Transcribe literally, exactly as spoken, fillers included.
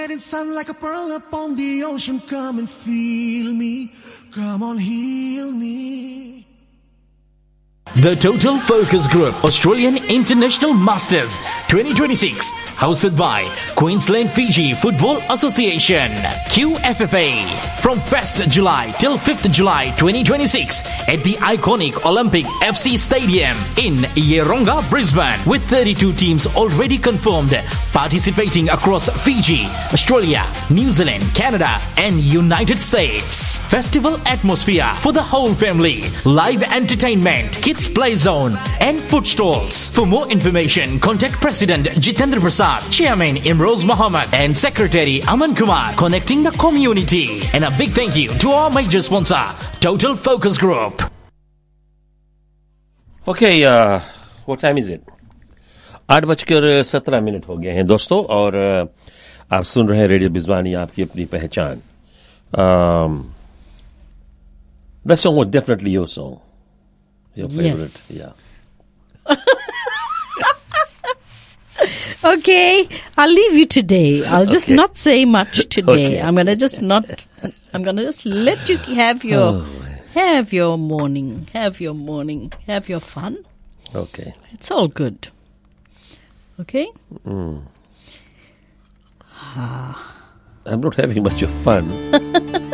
Sun like a pearl upon the ocean, come and feel me, come on, heal me. The Total Focus Group Australian International Masters twenty twenty-six, hosted by Queensland Fiji Football Association, Q F F A, from first July till fifth July twenty twenty-six at the iconic Olympic F C Stadium in Yeronga, Brisbane, with thirty-two teams already confirmed participating across Fiji, Australia, New Zealand, Canada and United States. Festival atmosphere for the whole family, live entertainment, kids play zone and food stalls. For more information, contact President Jitendra Prasad, Chairman Imroz Muhammad and Secretary Aman Kumar, connecting the community. And a big thank you to our major sponsor, Total Focus Group. Okay, uh, what time is it? आठ बजकर सत्रह minute हो गए हैं दोस्तों, और आप सुन रहे हैं रेडियो बिजवानी, आपकी अपनी पहचान. Um, that song was definitely your song. Your favorite, yes. Yeah. Okay, I'll leave you today. I'll just Okay. not say much today. Okay. I'm gonna just not. I'm gonna just let you have your Oh. have your morning, have your morning, have your fun. Okay. It's all good. Okay. Mm. I'm not having much of fun.